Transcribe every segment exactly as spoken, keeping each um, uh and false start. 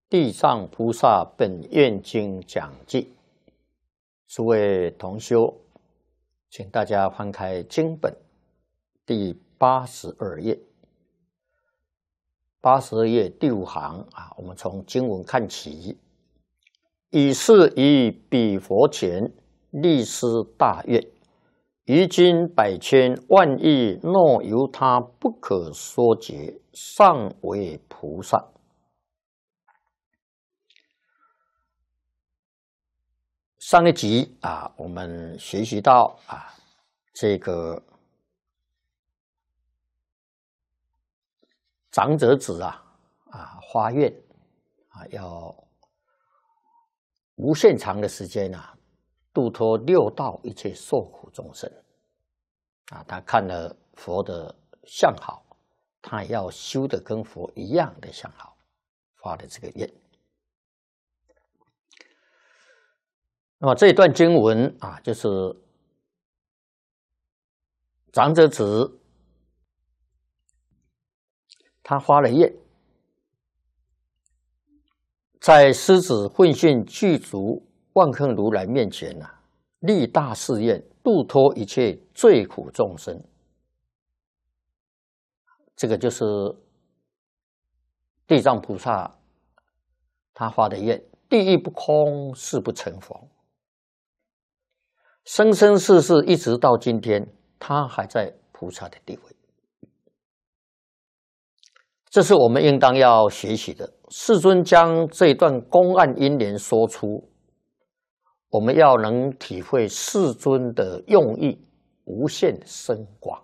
地藏菩萨本愿经讲记，诸位同修，请大家翻开经本第八十二页，八十二页第五行啊，我们从经文看起。以是以彼佛前立施大愿，于今百千万亿若由他不可说解，尚为菩萨。上一集啊，我们学习到啊，这个长者子啊啊发愿啊，要无限长的时间啊，度脱六道一切受苦众生啊。他看了佛的相好，他也要修的跟佛一样的相好，发的这个愿。那么这一段经文啊，就是长者子他发了愿，在狮子混训具足万恒如来面前啊，立大誓愿，度脱一切罪苦众生。这个就是地藏菩萨他发的愿：地狱不空，誓不成佛。生生世世一直到今天，他还在菩萨的地位。这是我们应当要学习的。世尊将这一段公案因缘说出，我们要能体会世尊的用意无限深广。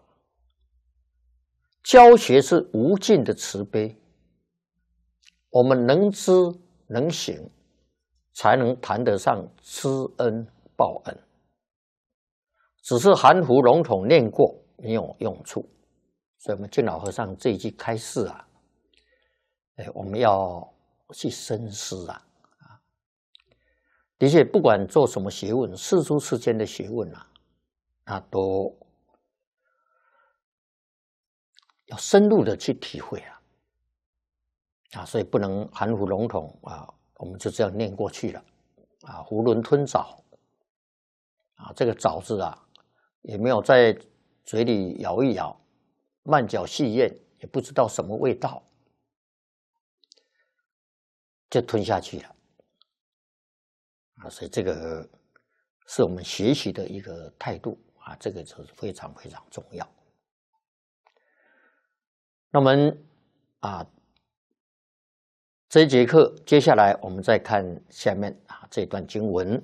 教学是无尽的慈悲，我们能知能行，才能谈得上知恩报恩。只是含糊笼统念过没有用处，所以我们净老和尚这一句开示啊，哎，我们要去深思啊啊！的确，不管做什么学问，世出世间的学问啊，那都要深入的去体会啊啊！所以不能含糊笼统啊，我们就这样念过去了啊，囫囵吞枣啊，这个枣字啊，也没有在嘴里咬一咬，慢嚼细咽，也不知道什么味道，就吞下去了啊！所以这个是我们学习的一个态度啊，这个就是非常非常重要。那我们啊，这一节课接下来我们再看下面啊这段经文。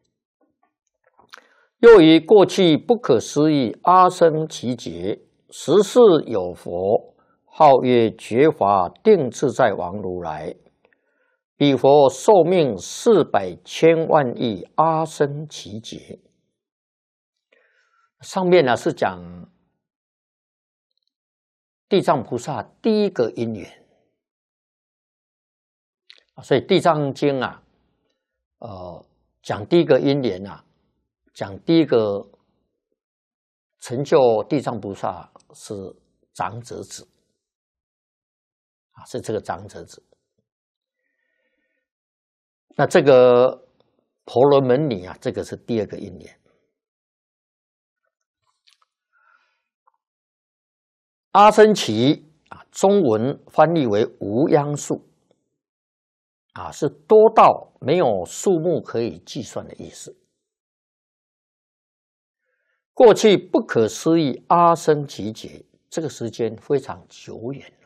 又于过去不可思议阿僧祇劫，时世有佛，号曰觉华定自在王如来。彼佛寿命四百千万亿阿僧祇劫。上面呢是讲地藏菩萨第一个因缘，所以地藏经啊，呃，讲第一个因缘啊。讲第一个成就地藏菩萨是长者子啊，是这个长者子。那这个婆罗门女啊，这个是第二个因缘。阿僧祇啊，中文翻译为无央数啊，是多到没有数目可以计算的意思。过去不可思议阿僧祇劫，这个时间非常久远了